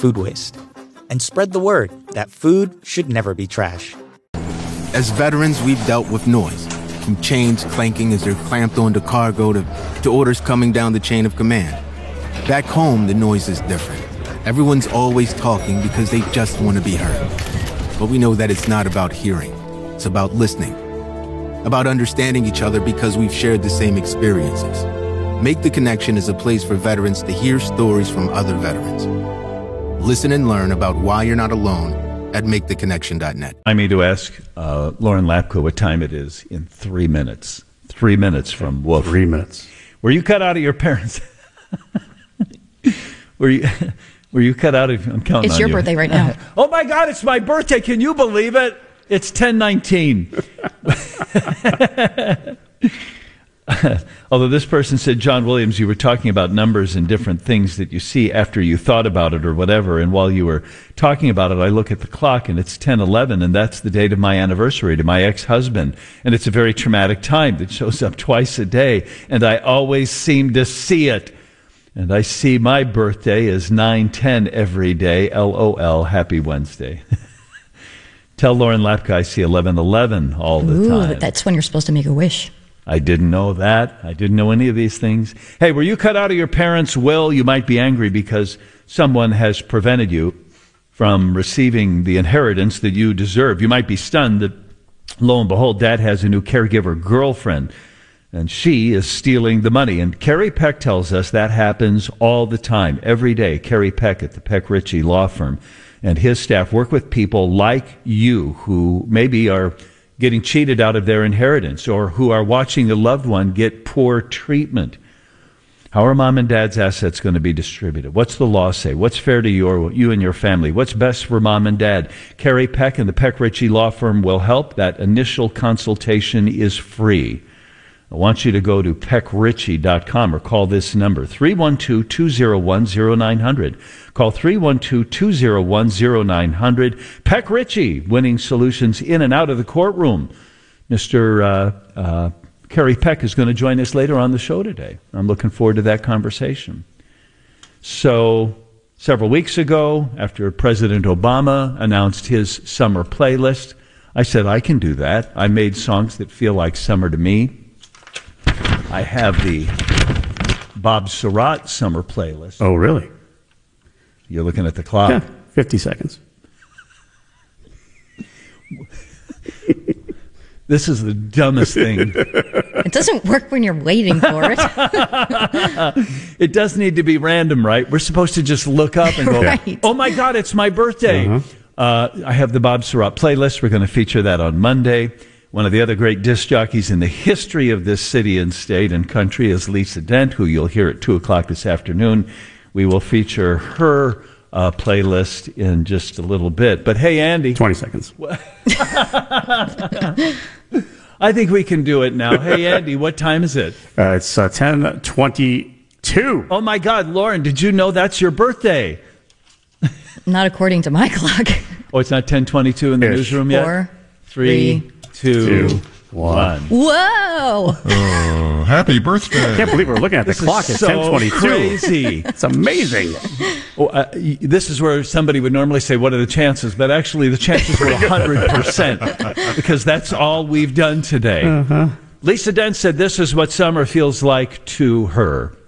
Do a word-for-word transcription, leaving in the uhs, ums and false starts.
food waste. And spread the word that food should never be trash. As veterans, we've dealt with noise, from chains clanking as they're clamped onto cargo to, to orders coming down the chain of command. Back home, the noise is different. Everyone's always talking because they just want to be heard. But we know that it's not about hearing. It's about listening. About understanding each other because we've shared the same experiences. Make the Connection is a place for veterans to hear stories from other veterans. Listen and learn about why you're not alone at make the connection dot net. I mean to ask uh, Lauren Lapko what time it is in three minutes. Three minutes from Wolf. Three minutes. Were you cut out of your parents? Were you were you cut out of I'm counting It's on your you. birthday right now. Oh my God, it's my birthday. Can you believe it? It's ten nineteen. Although this person said, John Williams, you were talking about numbers and different things that you see after you thought about it or whatever. And while you were talking about it, I look at the clock and it's ten eleven, and that's the date of my anniversary to my ex-husband. And it's a very traumatic time that shows up twice a day. And I always seem to see it. And I see my birthday as nine ten every day. L O L. Happy Wednesday. Tell Lauren Lapka I see eleven eleven all the Ooh, time. that's when you're supposed to make a wish. I didn't know that. I didn't know any of these things. Hey, were you cut out of your parents' will? You might be angry because someone has prevented you from receiving the inheritance that you deserve. You might be stunned that, lo and behold, Dad has a new caregiver girlfriend, and she is stealing the money. And Carrie Peck tells us that happens all the time, every day. Carrie Peck at the Peck Ritchie Law Firm and his staff work with people like you who maybe are getting cheated out of their inheritance or who are watching a loved one get poor treatment. How are mom and dad's assets going to be distributed? What's the law say? What's fair to your, you and your family? What's best for mom and dad? Carrie Peck and the Peck Ritchie Law Firm will help. That initial consultation is free. I want you to go to peck ritchie dot com or call this number, three one two, two oh one, oh nine hundred. Call three one two, two oh one, oh nine hundred. Peck Ritchie, winning solutions in and out of the courtroom. Mister Uh, uh, Kerry Peck is going to join us later on the show today. I'm looking forward to that conversation. So, several weeks ago, after President Obama announced his summer playlist, I said, I can do that. I made songs that feel like summer to me. I have the Bob Surratt summer playlist. Oh, really? You're looking at the clock. Yeah, fifty seconds. This is the dumbest thing. It doesn't work when you're waiting for it. It does need to be random, right? We're supposed to just look up and go, right. Oh my God, it's my birthday. Uh-huh. Uh, I have the Bob Surratt playlist. We're going to feature that on Monday. One of the other great disc jockeys in the history of this city and state and country is Lisa Dent, who you'll hear at two o'clock this afternoon. We will feature her uh, playlist in just a little bit. But hey, Andy. twenty seconds. I think we can do it now. Hey, Andy, what time is it? Uh, it's uh, ten twenty-two. Oh, my God, Lauren, did you know that's your birthday? Not according to my clock. Oh, it's not ten twenty-two in the Ish. newsroom yet? Four, Three, three two, two one. Whoa! Oh, happy birthday. I can't believe we're looking at the This clock. is It's so ten twenty-two. crazy. It's amazing. Oh, uh, y- this is where somebody would normally say, what are the chances? But actually, the chances were one hundred percent because that's all we've done today. Uh-huh. Lisa Dent said this is what summer feels like to her.